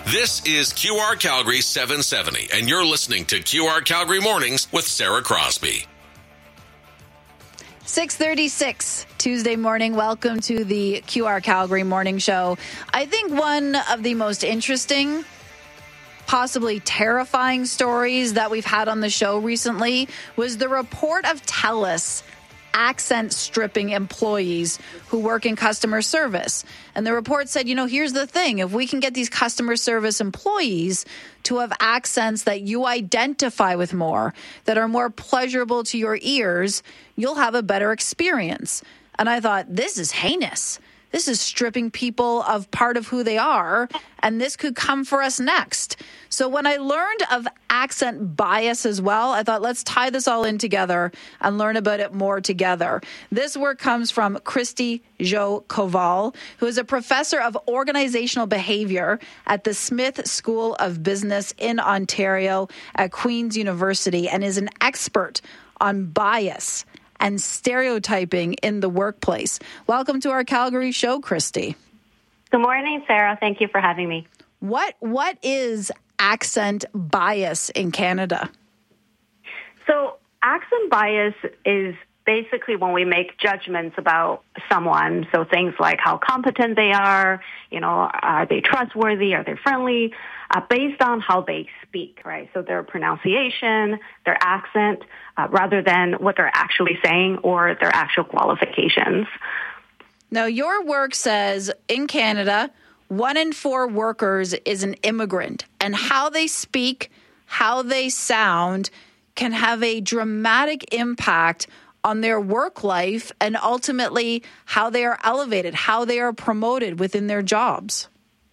This is QR Calgary 770, and you're listening to QR Calgary Mornings with Sarah Crosby. 6:36 Tuesday morning. Welcome to the QR Calgary Morning Show. I think one of the most interesting, possibly terrifying stories that we've had on the show recently was the report of TELUS accent stripping employees who work in customer service. And the report said, here's the thing. If we can get these customer service employees to have accents that you identify with more, that are more pleasurable to your ears, you'll have a better experience. And I thought, this is heinous. This is stripping people of part of who they are, and this could come for us next. So when I learned of accent bias as well, I thought, let's tie this all in together and learn about it more together. This work comes from Kristi Jo Koval, who is a professor of organizational behavior at the Smith School of Business in Ontario at Queen's University, and is an expert on bias and stereotyping in the workplace. Welcome to our Calgary show, Kristi. Good morning, Sarah. Thank you for having me. What is accent bias in Canada? So accent bias is basically when we make judgments about someone. So things like how competent they are, are they trustworthy, are they friendly, based on how they speak, right? So their pronunciation, their accent, rather than what they're actually saying or their actual qualifications. Now, your work says in Canada, 1 in 4 workers is an immigrant, and how they speak, how they sound can have a dramatic impact on their work life and ultimately how they are elevated, how they are promoted within their jobs.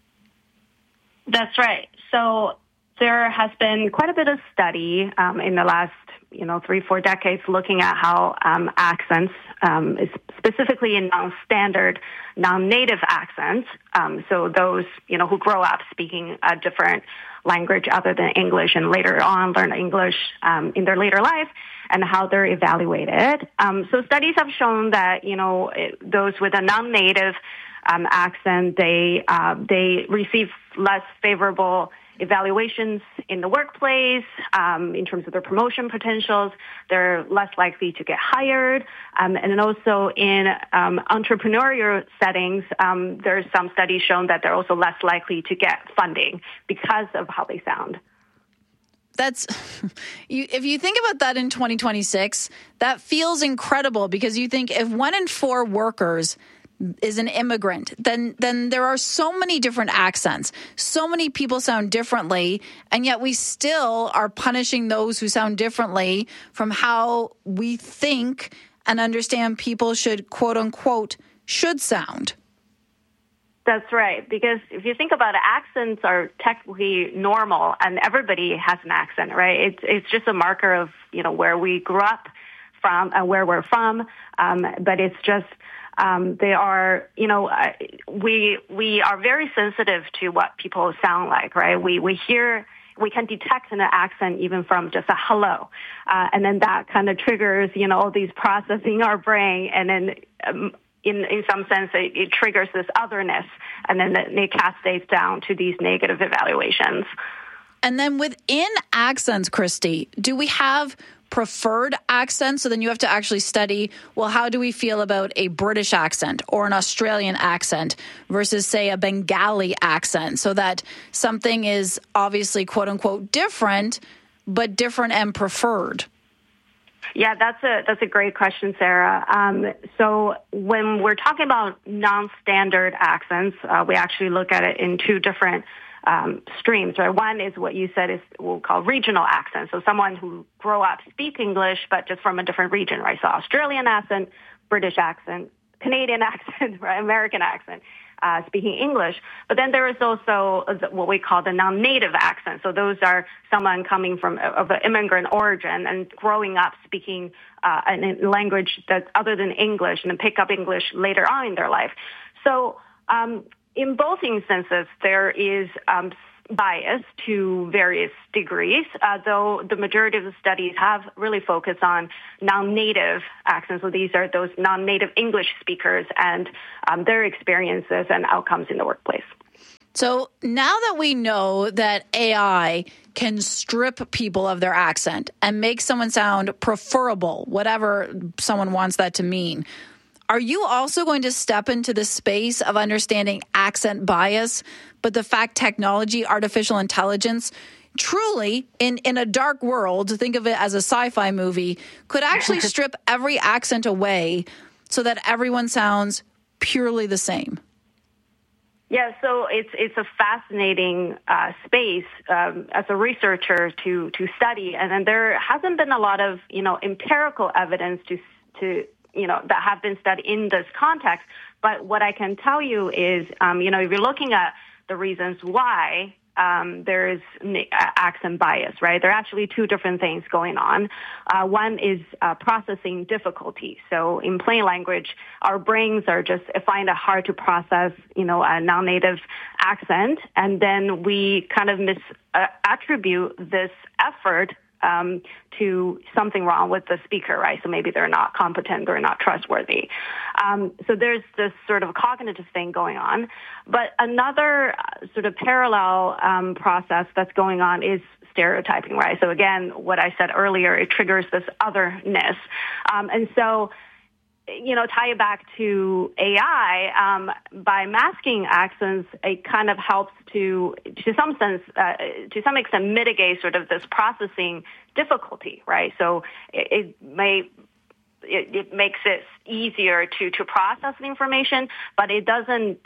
That's right. So there has been quite a bit of study in the last 3-4 decades looking at how accents, specifically in non-standard, non-native accents, so those who grow up speaking a different language other than English and later on learn English in their later life, and how they're evaluated. So studies have shown that those with a non-native accent, they receive less favorable evaluations in the workplace in terms of their promotion potentials. They're less likely to get hired. And then also in entrepreneurial settings, there's some studies shown that they're also less likely to get funding because of how they sound. That's if you think about that in 2026, that feels incredible, because you think if 1 in 4 workers is an immigrant, then there are so many different accents. So many people sound differently, and yet we still are punishing those who sound differently from how we think and understand people should, quote unquote, should sound. That's right, because if you think about it, accents are technically normal, and everybody has an accent, right? It's just a marker of where we grew up from and where we're from, but it's just they are we are very sensitive to what people sound like, right? We can detect an accent even from just a hello, and then that kind of triggers all these processing our brain, and then in some sense, it triggers this otherness, and then it cascades down to these negative evaluations. And then within accents, Kristi, do we have preferred accents? So then you have to actually study, well, how do we feel about a British accent or an Australian accent versus, say, a Bengali accent, so that something is obviously, quote unquote, different, but different and preferred? Yeah, that's a great question, Sarah. So when we're talking about non-standard accents, we actually look at it in 2 different streams, right? One is what you said is we'll call regional accent. So someone who grow up speak English, but just from a different region, right? So Australian accent, British accent, Canadian accent, right? American accent, speaking English. But then there is also what we call the non-native accent. So those are someone coming from of an immigrant origin and growing up speaking a language that's other than English, and then pick up English later on in their life. So in both instances, there is bias to various degrees, though the majority of the studies have really focused on non-native accents. So these are those non-native English speakers and their experiences and outcomes in the workplace. So now that we know that AI can strip people of their accent and make someone sound preferable, whatever someone wants that to mean, are you also going to step into the space of understanding accent bias, but the fact technology, artificial intelligence, truly, in a dark world, think of it as a sci-fi movie, could actually strip every accent away so that everyone sounds purely the same? Yeah, so it's a fascinating space as a researcher to study, and then there hasn't been a lot of empirical evidence to that have been studied in this context. But what I can tell you is, if you're looking at the reasons why there is accent bias, right? There are actually two different things going on. One is processing difficulty. So in plain language, our brains find it hard to process, a non-native accent, and then we kind of attribute this effort to something wrong with the speaker, right? So maybe they're not competent or not trustworthy. So there's this sort of cognitive thing going on. But another sort of parallel process that's going on is stereotyping, right? So again, what I said earlier, it triggers this otherness. And so, tie it back to AI, by masking accents, it kind of helps to some extent mitigate sort of this processing difficulty, right? So it makes it easier to process the information, but it doesn't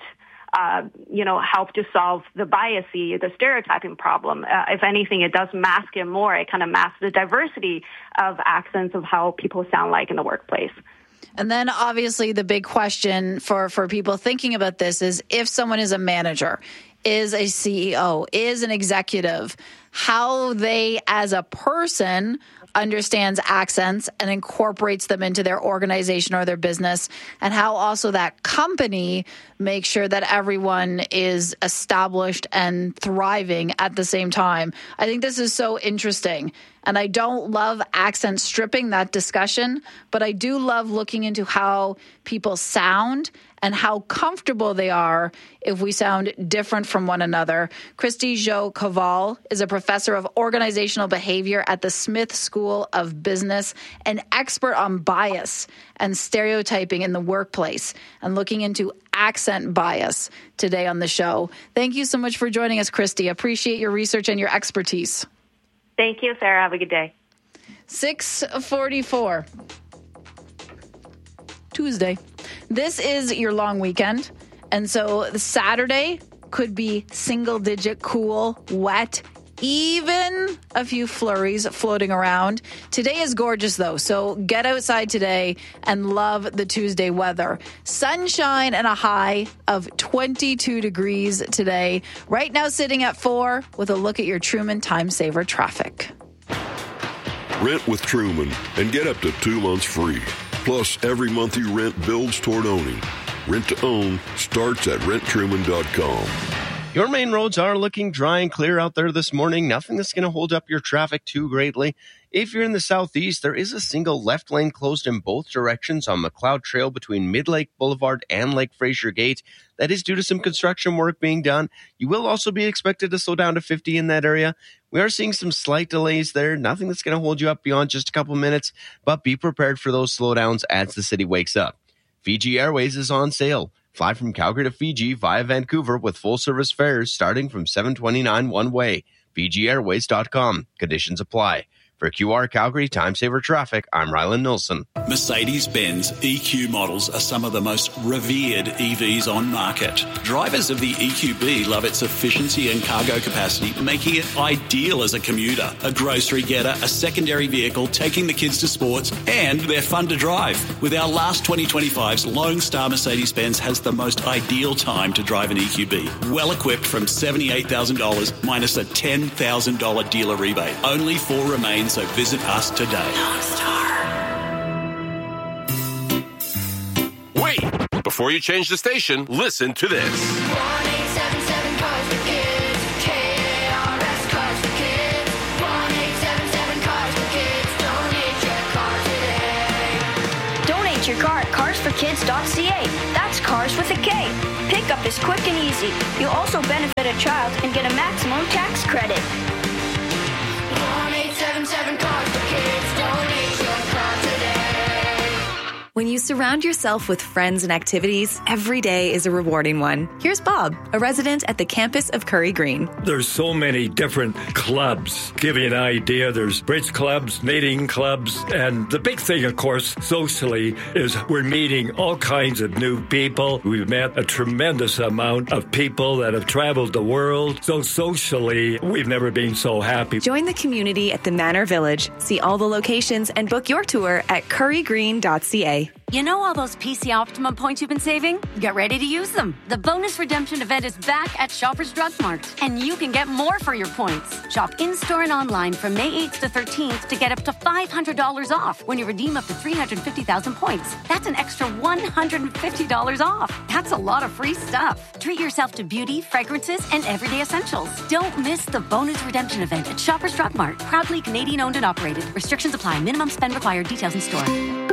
help to solve the the stereotyping problem. If anything, it does mask it more. It kind of masks the diversity of accents of how people sound like in the workplace. And then obviously the big question for people thinking about this is, if someone is a manager, is a CEO, is an executive, how they as a person understands accents and incorporates them into their organization or their business, and how also that company makes sure that everyone is established and thriving at the same time. I think this is so interesting. And I don't love accent stripping, that discussion, but I do love looking into how people sound and how comfortable they are if we sound different from one another. Christy Zhou Caval is a professor of organizational behavior at the Smith School of Business, an expert on bias and stereotyping in the workplace, and looking into accent bias today on the show. Thank you so much for joining us, Christy. Appreciate your research and your expertise. Thank you, Sarah. Have a good day. 6:44. Tuesday. This is your long weekend. And so Saturday could be single-digit cool, wet, even a few flurries floating around. Today is gorgeous, though, so get outside today and love the Tuesday weather. Sunshine and a high of 22 degrees today. Right now sitting at 4 with a look at your Truman Time Saver traffic. Rent with Truman and get up to 2 months free. Plus, every month you rent builds toward owning. Rent to own starts at renttruman.com. Your main roads are looking dry and clear out there this morning. Nothing that's going to hold up your traffic too greatly. If you're in the southeast, there is a single left lane closed in both directions on McLeod Trail between Mid-Lake Boulevard and Lake Fraser Gate. That is due to some construction work being done. You will also be expected to slow down to 50 in that area. We are seeing some slight delays there. Nothing that's going to hold you up beyond just a couple minutes, but be prepared for those slowdowns as the city wakes up. Fiji Airways is on sale. Fly from Calgary to Fiji via Vancouver with full-service fares starting from $7.29 one way. FijiAirways.com. Conditions apply. For QR Calgary Time Saver Traffic, I'm Rylan Nilsson. Mercedes-Benz EQ models are some of the most revered EVs on market. Drivers of the EQB love its efficiency and cargo capacity, making it ideal as a commuter, a grocery getter, a secondary vehicle, taking the kids to sports, and they're fun to drive. With our last 2025's Lone Star Mercedes-Benz has the most ideal time to drive an EQB. Well equipped from $78,000 minus a $10,000 dealer rebate. Only 4 remain. So visit us today. Lone Star. Wait! Before you change the station, listen to this. 1877 Cars for Kids. KARS Cars for Kids. 1877 Cars for Kids. Donate your car today. Donate your car at Cars for carswithakids.ca. That's cars with a K. Pickup is quick and easy. You'll also benefit a child and get a maximum tax credit. 1-877-CARS-FOR-KIDS. Donate your car today. When you surround yourself with friends and activities, every day is a rewarding one. Here's Bob, a resident at the campus of Curry Green. There's so many different clubs. Give you an idea, there's bridge clubs, knitting clubs, and the big thing, of course, socially, is we're meeting all kinds of new people. We've met a tremendous amount of people that have traveled the world. So socially, we've never been so happy. Join the community at the Manor Village. See all the locations and book your tour at currygreen.ca. You know all those PC Optimum points you've been saving? Get ready to use them. The bonus redemption event is back at Shoppers Drug Mart, and you can get more for your points. Shop in-store and online from May 8th to 13th to get up to $500 off when you redeem up to 350,000 points. That's an extra $150 off. That's a lot of free stuff. Treat yourself to beauty, fragrances, and everyday essentials. Don't miss the bonus redemption event at Shoppers Drug Mart. Proudly Canadian owned and operated. Restrictions apply. Minimum spend required. Details in store.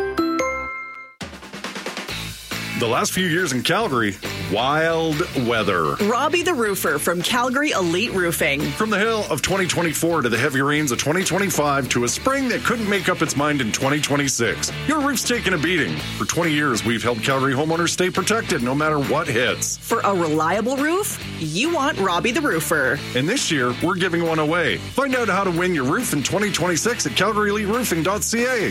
The last few years in Calgary, wild weather. Robbie the Roofer from Calgary Elite Roofing. From the hail of 2024 to the heavy rains of 2025 to a spring that couldn't make up its mind in 2026. Your roof's taken a beating. For 20 years, we've helped Calgary homeowners stay protected no matter what hits. For a reliable roof, you want Robbie the Roofer. And this year, we're giving one away. Find out how to win your roof in 2026 at calgaryeliteroofing.ca.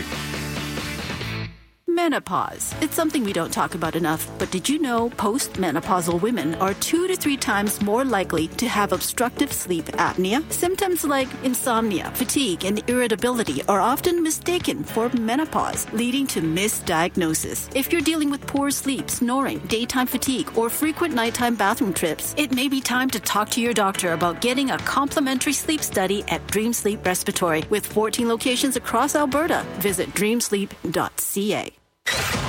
Menopause. It's something we don't talk about enough, but did you know postmenopausal women are 2 to 3 times more likely to have obstructive sleep apnea? Symptoms like insomnia, fatigue, and irritability are often mistaken for menopause, leading to misdiagnosis. If you're dealing with poor sleep, snoring, daytime fatigue, or frequent nighttime bathroom trips, it may be time to talk to your doctor about getting a complimentary sleep study at Dream Sleep Respiratory with 14 locations across Alberta. Visit dreamsleep.ca.